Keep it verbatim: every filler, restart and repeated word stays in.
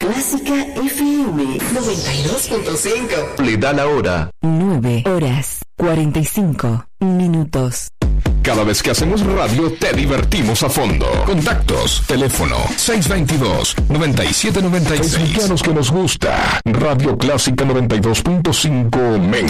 Clásica F M noventa y dos punto cinco. Le da la hora. nueve horas cuarenta y cinco minutos. Cada vez que hacemos radio te divertimos a fondo. Contactos, teléfono seis dos dos, nueve siete nueve seis. Los mexicanos que nos gusta. Radio Clásica noventa y dos punto cinco Mega.